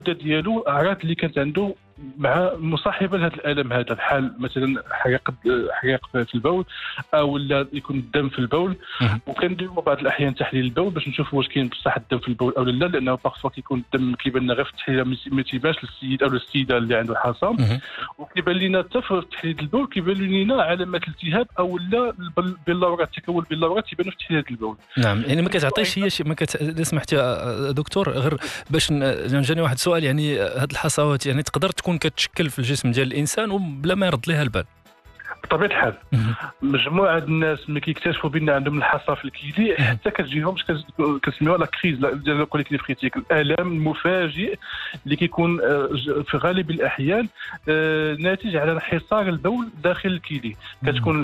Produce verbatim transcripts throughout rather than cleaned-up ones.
ديالو اعراض اللي كانت عنده مع مصاحبه لهذا الالم هذا، بحال مثلا حريق حريق في البول او لا يكون الدم في البول. وكنديروا بعض الاحيان تحليل البول باش نشوفوا واش كاين بصح الدم في البول او لا، لانه باغفوا كيكون الدم كيبان لنا غير في التحليل ما تيبانش للسيد او للسيده اللي عنده الحصى. وكيبان لنا حتى في تحليل البول كيبان لنا علامات الالتهاب او لا باللورات، تكون باللورات تيبانوا في تحليل البول. نعم، يعني ما كتعطيش هي شي ما كت... لو سمحتي يا دكتور غير باش ن... جاني واحد السؤال، يعني هذه الحصوات يعني تقدر تكون كتشكل في الجسم ديال الانسان وبلا ما يرد ليها البال. بطبيعه الحال مجموعه الناس ملي كيكتشفوا بان عندهم الحصى في الكلي حتى كتجيهمش كنسميوها لا كريز ديال الكوليكتيف نفريتيك، الالم المفاجئ اللي كيكون في غالب الاحيان ناتج على انحصار البول داخل الكلي. كتكون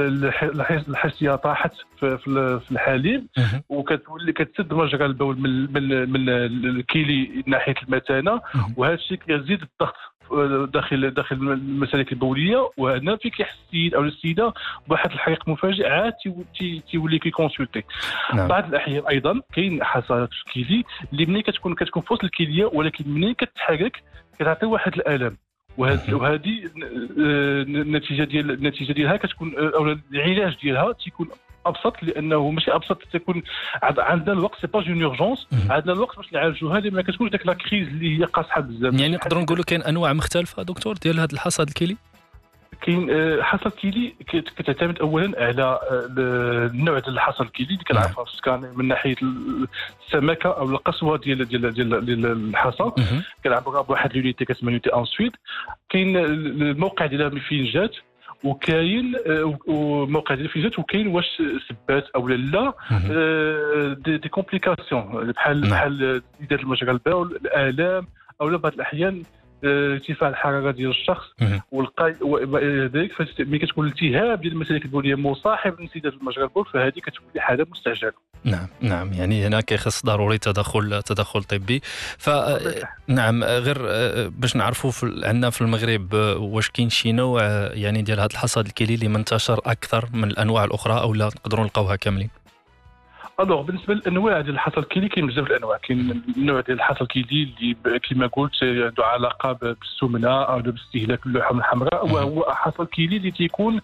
الحسيه طاحت في الحليب وكتولي كتسد مجرى البول من من الكلي ناحيه المثانه، وهذا الشيء كيزيد الضغط داخل داخل المسالك البوليه، وهنا فين كيحس السيد او السيده بواحد الحريق مفاجئ عاد تيولي كيكونسلتي. نعم. بعض الاحيان ايضا كاين حصوات في الكلي اللي ملي كتكون كتكون في وسط الكليه ولكن ملي كتحرك كتعطي واحد الالم، وهذه النتيجه ديال النتيجه ديالها كتكون او العلاج ديالها تيكون ابسط، لانه ماشي ابسط تكون عندنا الوقت، سي با اون اورجونس، عندنا الوقت باش نعالجوها لما كتكونش داك لا كريز اللي هي قاصحه بزاف. يعني نقدروا نقولوا كاين انواع مختلفه دكتور ديال هذا الحصى الكلي؟ كاين حصى الكلي كتعتمد اولا على النوع ديال الحصى الكلي اللي كنعرفها في السكان من ناحيه السمكه او القسوه ديال ديال ديال الحصى، كنعبرها بواحد لونيتي كتسمى لونيتي انسويت. كاين الموقع ديالها فين جات، وكاين وموقع ديال فين جات، وكاين واش سبات او لا دي, دي كومبليكاسيون بحال بحال زياده المجرى البول، الالام او بعض الاحيان ارتفاع الحراره ديال الشخص والقاي ذلك. فملي كتكون الالتهاب ديال المسالك البوليه مصاحب لانسداد المجرى البول فهذه كتولي حاله مستعجله. نعم نعم، يعني هنا كيخص ضروري تدخل تدخل طبي. ف نعم، غير باش نعرفوا في عندنا في المغرب واش كاين شي نوع يعني ديال هذا الحصى الكلي اللي منتشر اكثر من الانواع الاخرى او لا نقدروا نلقاوها كاملين؟ الوغ بالنسبه للانواع ديال الحصى الكلي كاين بزاف الانواع. كاين النوع ديال الحصى الكلي اللي كما قلت عنده علاقه بالسمنه او باستهلاك اللحوم الحمراء، وهو حصى الكلي اللي تيكون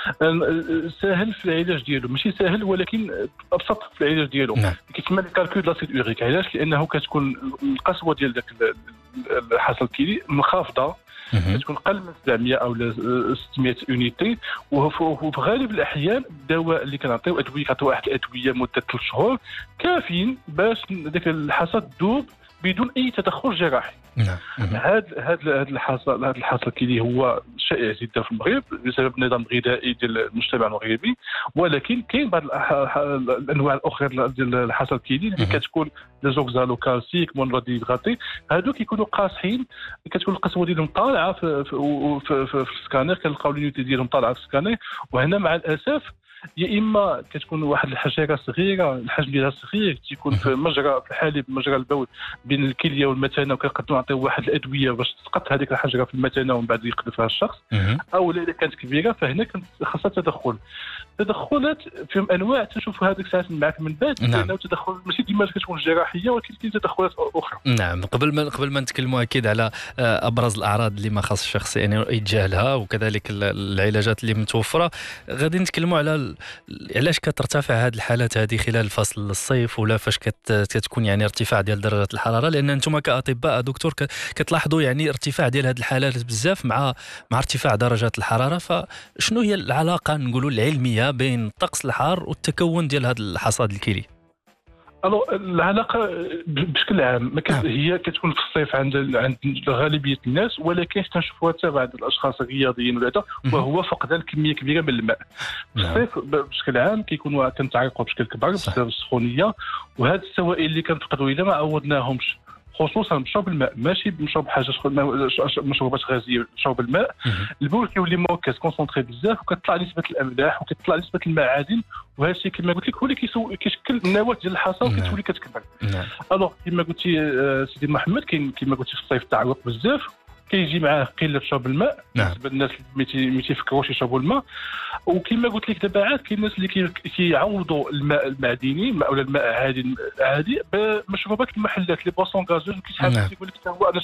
ساهل في العلاج ديالو، ماشي ساهل ولكن ابسط في العلاج ديالو. كيتسمى الكالكول دلاسيد اوريك. علاش؟ لانه كتكون القسوه ديال داك الحصى الكلي منخفضه، كتكون قل من سبعمية او ستمية يونيتي، وفي غالب الاحيان الدواء اللي كنعطيو ادويه كنعطيو واحد الادويه مده ثلاث شهور كافيين باش داك الحصى تذوب بدون اي تدخل جراحي. نعم. هذا هذا هذا الحصى هذا الحصى الكلي هو شائع جدا في المغرب بسبب النظام الغذائي ديال المجتمع المغربي، ولكن كاين بعض الانواع الاخرى ديال الحصى الكلي اللي كتكون لازوكزالوكالسيك مونوديغراتي، هادو كيكونوا قاصحين، كتكون القسوه ديالهم طالعه في في, في, في, في السكانير، كنلقاو اليونيتي ديالهم طالعه في السكانير. وهنا مع الاسف يا اما كتكون واحد الحشره صغيره الحجم ديالها صغير تيكون في مجرى في الحالب مجرى البول بين الكليه والمثانه، وكنقدروا نعطيو واحد الادويه باش تسقط هذيك الحشره في المثانه ومن بعد يقذفها الشخص. او اذا كانت كبيره فهنا خاصها تدخل. تدخلات فيهم انواع تنشوفوا هذيك الساعات معك من بعد، لانه التدخل ماشي ديما كتكون جراحيه ولكن كاين تدخلات اخرى. نعم، قبل ما قبل ما نتكلموا اكيد على ابرز الاعراض اللي ما خاص الشخص يعني يتجاهلها وكذلك العلاجات اللي متوفره، غادي نتكلموا على علاش كترتفع هذه الحالات هذه خلال فصل الصيف ولا فاش كتكون يعني ارتفاع ديال درجه الحراره، لان انتم كاطباء دكتور كتلاحظوا يعني ارتفاع ديال هذه الحالات بزاف مع مع ارتفاع درجات الحراره. فشنو هي العلاقه نقولوا العلميه بين الطقس الحار والتكون ديال هذا الحصاد الكلي؟ الو العلاقه بشكل عام هي كتكون في الصيف عند عند غالبيه الناس، ولكن كنشوفوها حتى بعض الاشخاص الرياضيين ولا وهو فقدان كميه كبيره من الماء. في الصيف بشكل عام كيكونوا كنتعرقوا بشكل كبير بسبب السخونيه، وهذه السوائل اللي كنفقدوا الا ما عوضناهمش خصوصا بشرب الماء، ماشي بنشرب حاجه مشروبات غازيه، شرب الماء البول كيولي موكس كونسونطري بزاف وكتطلع نسبه الاملاح وكتطلع نسبه المعادن، وهذا الشيء كما قلت لك هو اللي كيشكل النواه ديال الحصى وكتولي كتكبر. الوغ كما قلتي سيدي محمد كاين كما قلتي في الصيف التعرق بزاف، كيجي معاه قله شرب الماء. نعم. بالنسبه للناس اللي ما تيفكروش يشربوا الماء. وكما قلت لك دابا عاد كاين الناس اللي كيعوضوا الماء المعدني ولا الماء عادي عادي بمشروبات المحلات لي بوسون غازوز. كيسحاب يقول لك هو